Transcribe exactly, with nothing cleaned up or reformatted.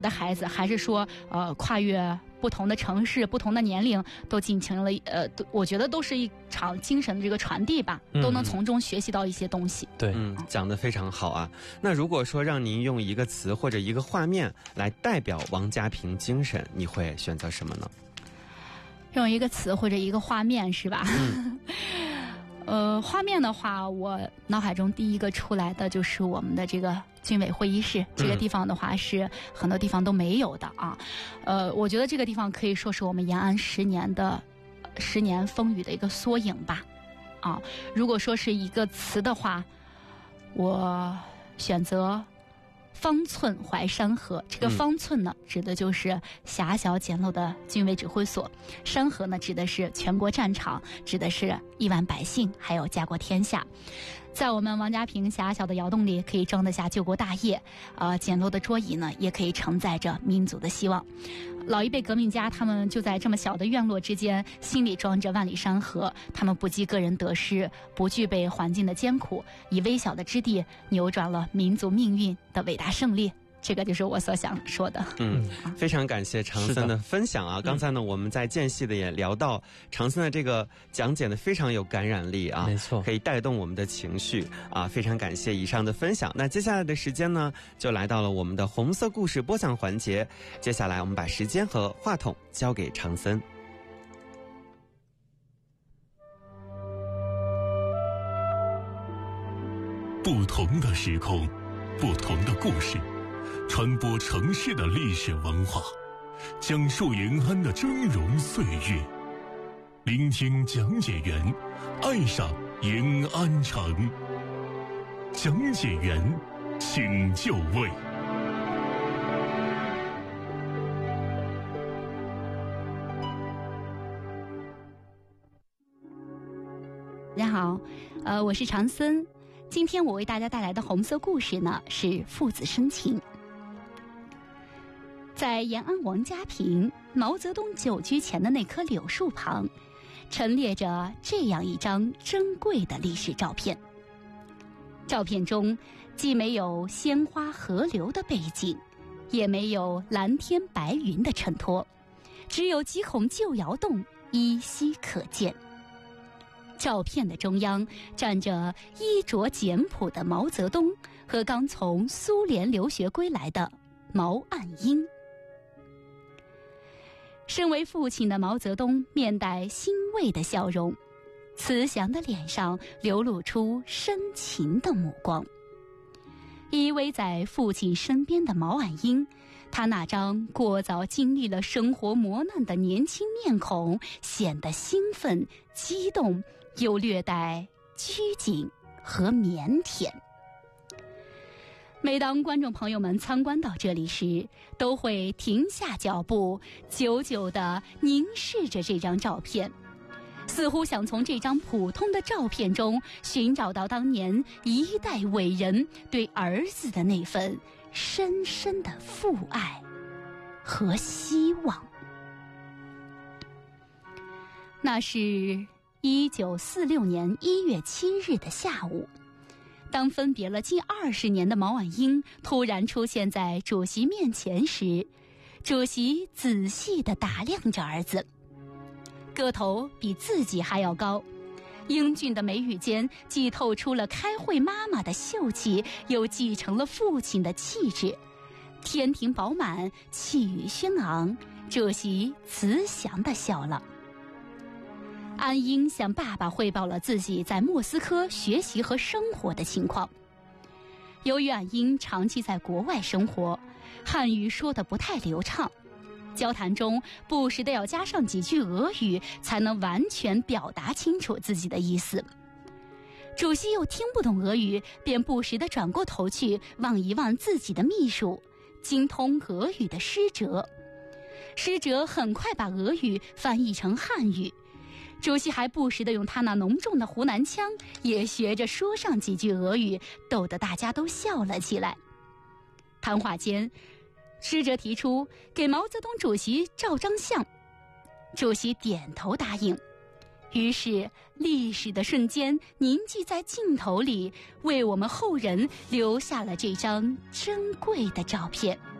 的孩子，还是说呃跨越不同的城市、不同的年龄，都进行了呃，我觉得都是一场精神的这个传递吧，嗯、都能从中学习到一些东西。 对，嗯，讲得非常好啊。那如果说让您用一个词或者一个画面来代表王家平精神，你会选择什么呢？ 用一个词或者一个画面是吧？嗯呃，画面的话，我脑海中第一个出来的就是我们的这个军委会议室，这个地方的话是很多地方都没有的啊。呃，我觉得这个地方可以说是我们延安十年的十年风雨的一个缩影吧。啊，如果说是一个词的话，我选择方寸怀山河。这个方寸呢，指的就是狭小简陋的军委指挥所；山河呢，指的是全国战场，指的是亿万百姓，还有家国天下。在我们王家平狭小的窑洞里，可以装得下救国大业；呃，简陋的桌椅呢，也可以承载着民族的希望。老一辈革命家，他们就在这么小的院落之间，心里装着万里山河。他们不计个人得失，不惧备环境的艰苦，以微小的之地扭转了民族命运的伟大胜利。这个就是我所想说的。 嗯，非常感谢常森的分享啊！刚才呢，我们在间隙的也聊到常森的这个讲解呢，非常有感染力啊， 没错， 可以带动我们的情绪啊！非常感谢以上的分享。那接下来的时间呢，就来到了我们的红色故事播讲环节。接下来我们把时间和话筒交给常森。 不同的时空，不同的故事。传播城市的历史文化，讲述延安的峥嵘岁月，聆听讲解员，爱上延安城。讲解员，请就位。 大家好，呃，我是常森。今天我为大家带来的红色故事呢，是父子深情。在延安王家坪毛泽东久居前的那棵柳树旁，陈列着这样一张珍贵的历史照片。照片中既没有鲜花河流的背景，也没有蓝天白云的衬托，只有几孔旧窑洞依稀可见。照片的中央站着衣着简朴的毛泽东和刚从苏联留学归来的毛岸英。身为父亲的毛泽东面带欣慰的笑容，慈祥的脸上流露出深情的目光。依偎在父亲身边的毛岸英，他那张过早经历了生活磨难的年轻面孔显得兴奋、激动，又略带拘谨和腼腆。每当观众朋友们参观到这里时，都会停下脚步，久久地凝视着这张照片，似乎想从这张普通的照片中寻找到当年一代伟人对儿子的那份深深的父爱和希望。那是一九四六年一月七日的下午，当分别了近二十年的毛岸英突然出现在主席面前时，主席仔细地打量着儿子。个头比自己还要高，英俊的眉宇间既透出了开会妈妈的秀气，又继承了父亲的气质，天庭饱满，气宇轩昂。主席慈祥地笑了。安英向爸爸汇报了自己在莫斯科学习和生活的情况。由于安英长期在国外生活，汉语说得不太流畅，交谈中不时地要加上几句俄语，才能完全表达清楚自己的意思。主席又听不懂俄语，便不时地转过头去望一望自己的秘书，精通俄语的师哲。师哲很快把俄语翻译成汉语，主席还不时地用他那浓重的湖南腔也学着说上几句俄语，逗得大家都笑了起来。谈话间，师哲提出给毛泽东主席照张相，主席点头答应。于是历史的瞬间凝聚在镜头里，为我们后人留下了这张珍贵的照片。